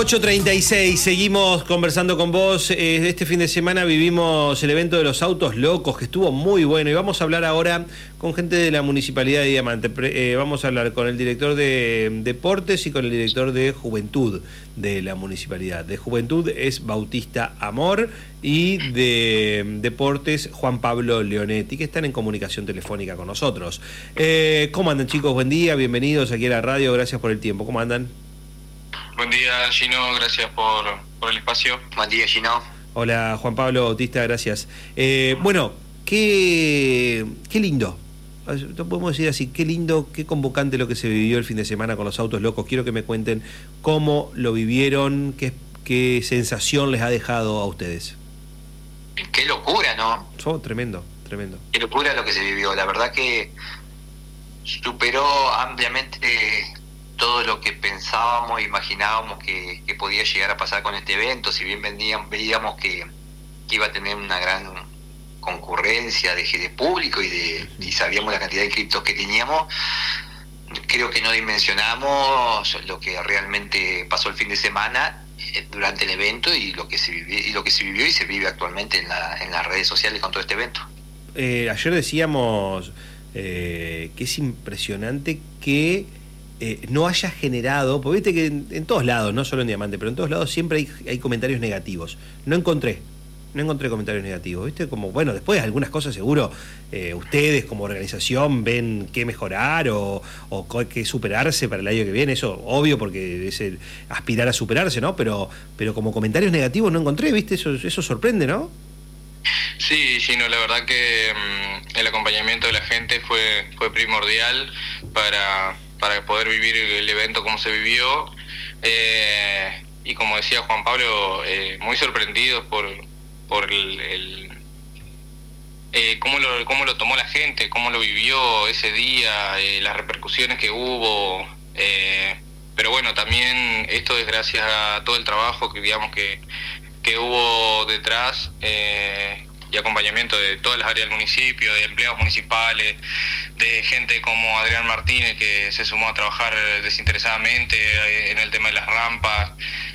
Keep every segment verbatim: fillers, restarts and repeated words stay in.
ocho treinta y seis, seguimos conversando con vos. Eh, este fin de semana vivimos el evento de los autos locos, que estuvo muy bueno, y vamos a hablar ahora con gente de la Municipalidad de Diamante. Pre- eh, vamos a hablar con el director de Deportes y con el director de Juventud de la Municipalidad. De Juventud es Bautista Amor y de Deportes Juan Pablo Leonetti, que están en comunicación telefónica con nosotros. Eh, ¿Cómo andan, chicos? Buen día, bienvenidos aquí a la radio, gracias por el tiempo. ¿Cómo andan? Buen día, Gino, gracias por, por el espacio. Buen día, Gino. Hola, Juan Pablo Bautista, gracias. Eh, bueno, qué, qué lindo, no podemos decir así, qué lindo, qué convocante lo que se vivió el fin de semana con los autos locos. Quiero que me cuenten cómo lo vivieron, qué, qué sensación les ha dejado a ustedes. Qué locura, ¿no? Oh, tremendo, tremendo. Qué locura lo que se vivió. La verdad que superó ampliamente todo lo que pensábamos e imaginábamos que, que podía llegar a pasar con este evento. Si bien veníamos, veíamos que, que iba a tener una gran concurrencia de, de público y, de, y sabíamos la cantidad de criptos que teníamos, creo que no dimensionamos lo que realmente pasó el fin de semana eh, durante el evento y lo que se vivió y lo que se vivió y se vive actualmente en, la, en las redes sociales con todo este evento. Eh, ayer decíamos eh, que es impresionante que Eh, no haya generado, porque viste que en, en todos lados, no solo en Diamante, pero en todos lados siempre hay, hay comentarios negativos. No encontré, no encontré comentarios negativos, ¿viste? Como, bueno, después algunas cosas seguro eh, ustedes como organización ven qué mejorar o, o qué superarse para el año que viene, eso obvio porque es el aspirar a superarse, ¿no? Pero, pero como comentarios negativos no encontré, ¿viste? Eso, eso sorprende, ¿no? Sí, Gino, la verdad que um, el acompañamiento de la gente fue, fue primordial para... para poder vivir el evento como se vivió, eh, y como decía Juan Pablo, eh, muy sorprendidos por por el, el eh, cómo lo cómo lo tomó la gente, cómo lo vivió ese día, eh, las repercusiones que hubo, eh, pero bueno, también esto es gracias a todo el trabajo que digamos que que hubo detrás, eh, y acompañamiento de todas las áreas del municipio, de empleados municipales, de gente como Adrián Martínez, que se sumó a trabajar desinteresadamente en el tema de las rampas.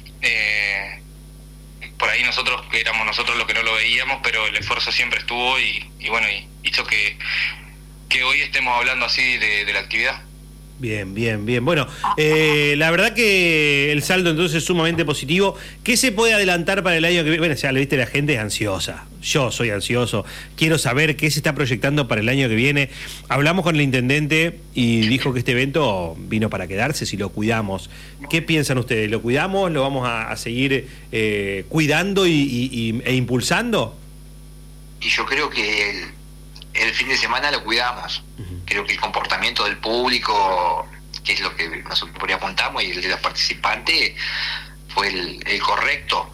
Eh, por ahí nosotros, que éramos nosotros los que no lo veíamos, pero el esfuerzo siempre estuvo y, y bueno, y hizo que, que hoy estemos hablando así de, de la actividad. Bien, bien, bien. Bueno, eh, la verdad que el saldo entonces es sumamente positivo. ¿Qué se puede adelantar para el año que viene? Bueno, ya lo viste, la gente es ansiosa. Yo soy ansioso. Quiero saber qué se está proyectando para el año que viene. Hablamos con el intendente y dijo que este evento vino para quedarse si lo cuidamos. ¿Qué piensan ustedes? ¿Lo cuidamos? ¿Lo vamos a, a seguir eh, cuidando y, y, e impulsando? Y yo creo que el, el fin de semana lo cuidamos. Uh-huh. Creo que el comportamiento del público, que es lo que nosotros por ahí apuntamos, y el de los participantes fue el, el correcto.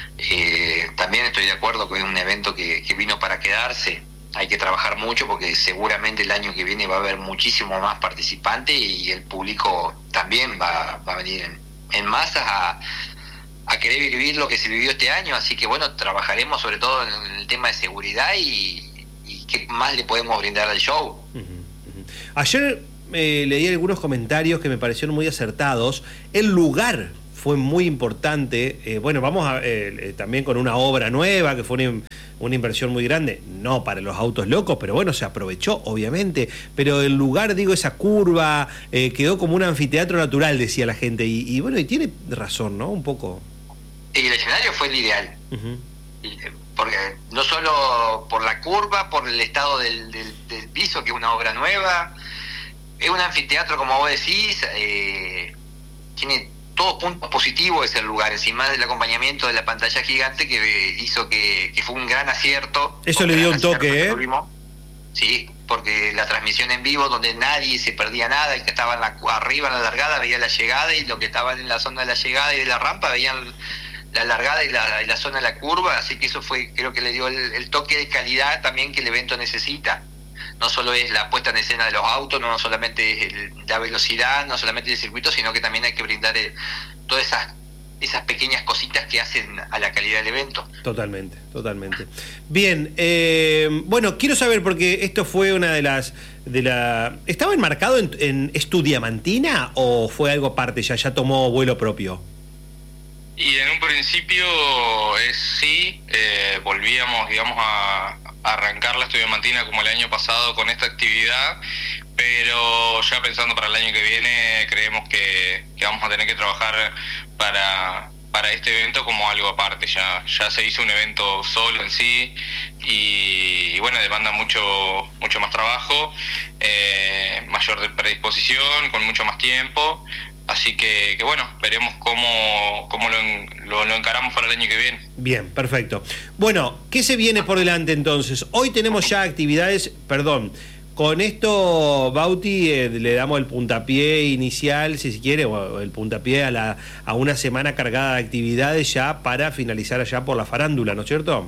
Eh, también estoy de acuerdo que es un evento que, que vino para quedarse. Hay que trabajar mucho porque seguramente el año que viene va a haber muchísimo más participantes y el público también va, va a venir en, en masas a, a querer vivir lo que se vivió este año. Así que bueno, trabajaremos sobre todo en el tema de seguridad y, y qué más le podemos brindar al show. Uh-huh, uh-huh. Ayer eh, leí algunos comentarios que me parecieron muy acertados. El lugar fue muy importante. Eh, bueno, vamos a, eh, también con una obra nueva, que fue una, una inversión muy grande, no para los autos locos, pero bueno, se aprovechó, obviamente. Pero el lugar, digo, esa curva, eh, quedó como un anfiteatro natural, decía la gente. Y, y bueno, y tiene razón, ¿no? Un poco. Y el escenario fue el ideal. Uh-huh. Porque no solo por la curva, por el estado del, del, del piso, que es una obra nueva. Es un anfiteatro, como vos decís, eh, tiene todos puntos positivos ese lugar, encima del acompañamiento de la pantalla gigante que hizo que, que fue un gran acierto. Eso le dio un toque, ¿eh? Sí, porque la transmisión en vivo donde nadie se perdía nada, el que estaba en la, arriba en la largada veía la llegada y los que estaban en la zona de la llegada y de la rampa veían la largada y la, y la zona de la curva, así que eso fue, creo que le dio el, el toque de calidad también que el evento necesita. No solo es la puesta en escena de los autos, no solamente es el, la velocidad, no solamente el circuito, sino que también hay que brindar el, todas esas esas pequeñas cositas que hacen a la calidad del evento. Totalmente, totalmente. Bien, eh, bueno, quiero saber, porque esto fue una de las... de la ¿estaba enmarcado en, en Estudiamantina o fue algo aparte, ya, ya tomó vuelo propio? Y en un principio es sí, eh, volvíamos, digamos, a, a arrancar la Estudiantina como el año pasado con esta actividad, pero ya pensando para el año que viene creemos que, que vamos a tener que trabajar para, para este evento como algo aparte. Ya, ya se hizo un evento solo en sí y, y bueno, demanda mucho, mucho más trabajo, eh, mayor predisposición, con mucho más tiempo. Así que, que bueno, veremos cómo, cómo lo, lo, lo encaramos para el año que viene. Bien, perfecto. Bueno, ¿qué se viene por delante entonces? Hoy tenemos ya actividades, perdón, con esto, Bauti, eh, le damos el puntapié inicial, si se quiere, o el puntapié a, la, a una semana cargada de actividades ya para finalizar allá por la farándula, ¿no es cierto?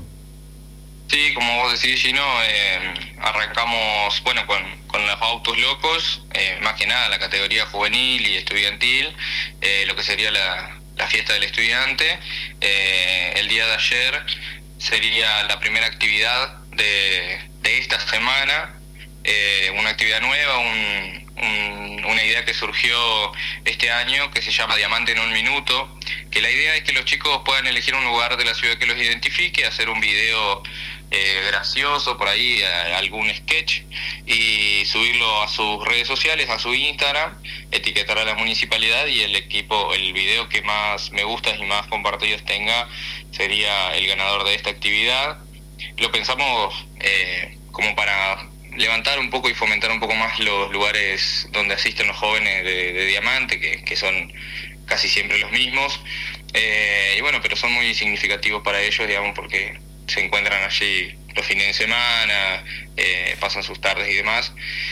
Sí, como vos decís, Gino, eh, arrancamos bueno con, con los autos locos, eh, más que nada la categoría juvenil y estudiantil, eh, lo que sería la, la fiesta del estudiante. Eh, el día de ayer sería la primera actividad de, de esta semana, eh, una actividad nueva, un, un, una idea que surgió este año que se llama Diamante en un Minuto, que la idea es que los chicos puedan elegir un lugar de la ciudad que los identifique, hacer un video Eh, gracioso, por ahí eh, algún sketch y subirlo a sus redes sociales, a su Instagram, etiquetar a la municipalidad y el equipo, el video que más me gustas y más compartidos tenga sería el ganador de esta actividad. Lo pensamos eh, como para levantar un poco y fomentar un poco más los lugares donde asisten los jóvenes de, de Diamante, que, que son casi siempre los mismos, eh, y bueno, pero son muy significativos para ellos, digamos, porque se encuentran allí los fines de semana, eh, pasan sus tardes y demás.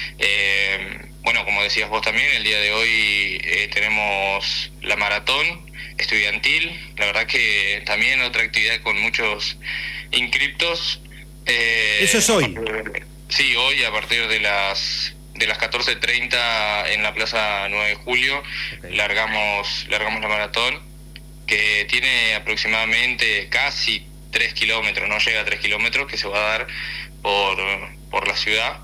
Eh, bueno, como decías vos también, el día de hoy eh, tenemos la maratón estudiantil, la verdad que también otra actividad con muchos inscriptos. Eh, Eso es hoy. Sí, hoy a partir de las de las catorce treinta en la Plaza nueve de Julio, okay. largamos, largamos la maratón, que tiene aproximadamente casi tres kilómetros, no llega a tres kilómetros, que se va a dar por, por la ciudad.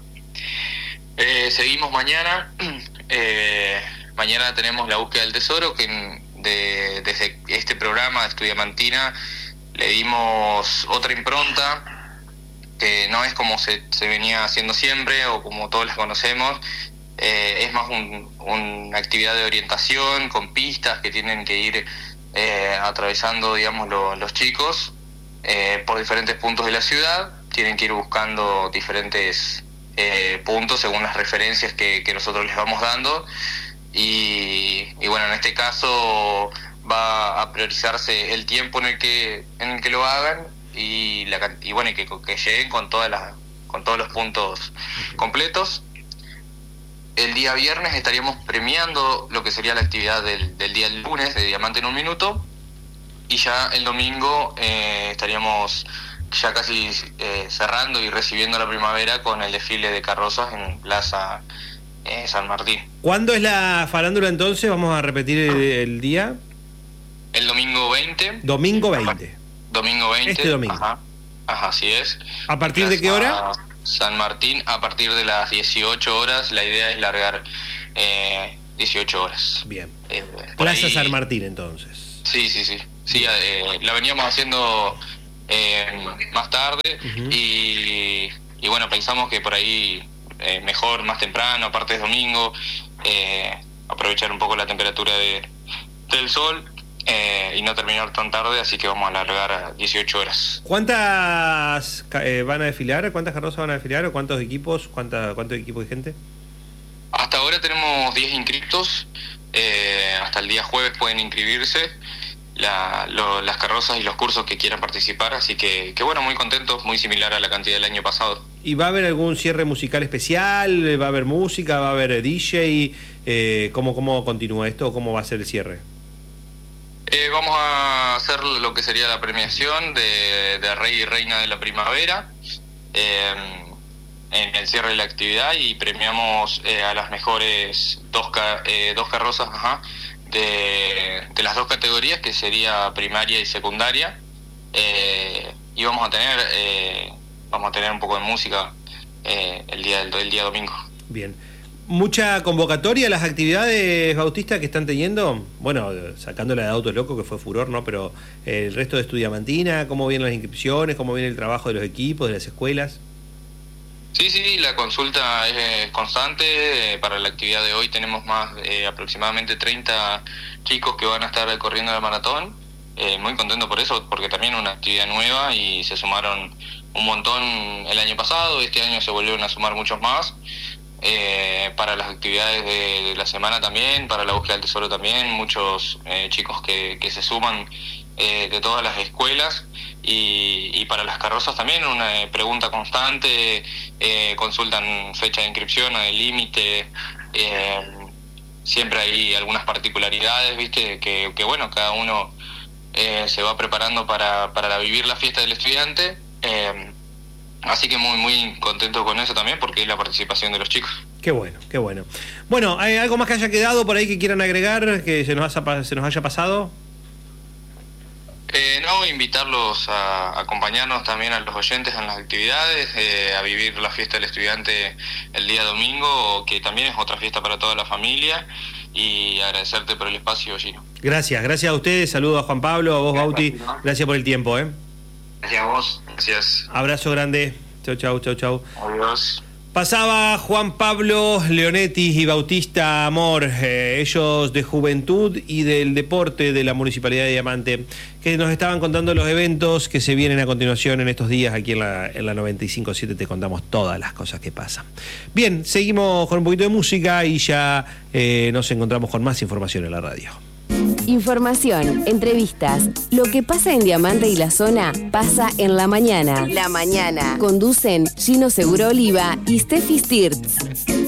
Eh, seguimos mañana, eh, mañana tenemos la búsqueda del tesoro, que de, desde este programa de Estudiantina le dimos otra impronta, que no es como se, se venía haciendo siempre o como todos las conocemos, eh, es más un, una actividad de orientación con pistas que tienen que ir eh, atravesando, digamos, lo, los chicos, Eh, por diferentes puntos de la ciudad, tienen que ir buscando diferentes eh, puntos según las referencias que, que nosotros les vamos dando y, y bueno, en este caso va a priorizarse el tiempo en el que en el que lo hagan y, la, y bueno, y que, que lleguen con todas las con todos los puntos completos. El día viernes estaríamos premiando lo que sería la actividad del, del día del lunes de Diamante en un Minuto. Y ya el domingo eh, estaríamos ya casi eh, cerrando y recibiendo la primavera con el desfile de carrozas en Plaza eh, San Martín. ¿Cuándo es la farándula entonces? Vamos a repetir el, el día. El domingo veinte. Domingo veinte. Domingo veinte. Este domingo. Ajá, ajá, así es. ¿A partir de qué hora? San Martín, a partir de las dieciocho horas. La idea es largar eh, dieciocho horas. Bien. Eh, Plaza ahí... San Martín entonces. Sí, sí, sí. Sí, eh, la veníamos haciendo eh, más tarde uh-huh. y, y bueno, pensamos que por ahí eh, mejor, más temprano, aparte es domingo, eh, aprovechar un poco la temperatura de, del sol eh, y no terminar tan tarde, así que vamos a alargar a dieciocho horas. ¿Cuántas eh, van a desfilar? ¿Cuántas carrozas van a desfilar? ¿O cuántos equipos? ¿Cuánta, ¿Cuántos equipos de gente? Hasta ahora tenemos diez inscriptos, eh, hasta el día jueves pueden inscribirse. La, lo, las carrozas y los cursos que quieran participar, así que, que bueno, muy contentos, muy similar a la cantidad del año pasado. ¿Y va a haber algún cierre musical especial? ¿Va a haber música? ¿Va a haber D J? Eh, ¿cómo, ¿Cómo continúa esto? ¿Cómo va a ser el cierre? Eh, vamos a hacer lo que sería la premiación de, de Rey y Reina de la Primavera eh, en el cierre de la actividad y premiamos eh, a las mejores dos, eh, dos carrozas, ajá, De, de las dos categorías, que sería primaria y secundaria, eh, y vamos a tener eh, vamos a tener un poco de música eh, el día del el día domingo. Bien. ¿Mucha convocatoria a las actividades, Bautista, que están teniendo? Bueno, sacando la de Autos Locos, que fue furor, ¿no? Pero eh, el resto de Estudiamantina, ¿cómo vienen las inscripciones? ¿Cómo viene el trabajo de los equipos, de las escuelas? Sí, sí, la consulta es constante. Para la actividad de hoy tenemos más eh, aproximadamente treinta chicos que van a estar corriendo el maratón. Eh, muy contento por eso, porque también es una actividad nueva y se sumaron un montón el año pasado. Este año se volvieron a sumar muchos más. Eh, para las actividades de, de la semana también, para la búsqueda del tesoro también, muchos eh, chicos que, que se suman eh, de todas las escuelas. Y, y para las carrozas también una pregunta constante, eh, consultan fecha de inscripción, el límite, eh, siempre hay algunas particularidades, viste, que, que bueno, cada uno eh, se va preparando para, para vivir la fiesta del estudiante, eh, así que muy muy contento con eso también, porque es la participación de los chicos. Qué bueno, qué bueno. Bueno, ¿hay algo más que haya quedado por ahí que quieran agregar, que se nos haya, se nos haya pasado? Eh, no, invitarlos a acompañarnos también a los oyentes en las actividades, eh, a vivir la fiesta del estudiante el día domingo, que también es otra fiesta para toda la familia, y agradecerte por el espacio, Gino. Gracias, gracias a ustedes, saludos a Juan Pablo, a vos, Bauti, gracias por el tiempo, ¿eh? Gracias a vos. Gracias. Abrazo grande, chau, chau, chau, chau. Adiós. Pasaba Juan Pablo Leonetti y Bautista Amor, eh, ellos de Juventud y del Deporte de la Municipalidad de Diamante, que nos estaban contando los eventos que se vienen a continuación en estos días aquí en la, en la noventa y cinco punto siete. Te contamos todas las cosas que pasan. Bien, seguimos con un poquito de música y ya eh, nos encontramos con más información en la radio. Información, entrevistas, lo que pasa en Diamante y la zona pasa en La Mañana. La Mañana. Conducen Gino Seguro Oliva y Steffi Stirtz.